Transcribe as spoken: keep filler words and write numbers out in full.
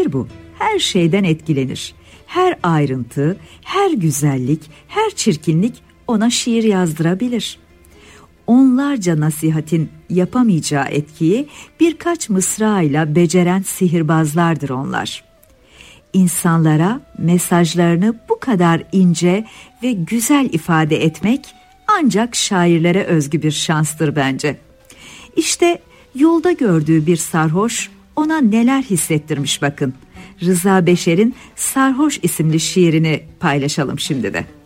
şair bu. Her şeyden etkilenir. Her ayrıntı, her güzellik, her çirkinlik ona şiir yazdırabilir. Onlarca nasihatin yapamayacağı etkiyi birkaç mısrayla beceren sihirbazlardır onlar. İnsanlara mesajlarını bu kadar ince ve güzel ifade etmek ancak şairlere özgü bir şanstır bence. İşte yolda gördüğü bir sarhoş ona neler hissettirmiş bakın. Rıza Beşer'in Sarhoş isimli şiirini paylaşalım şimdi de.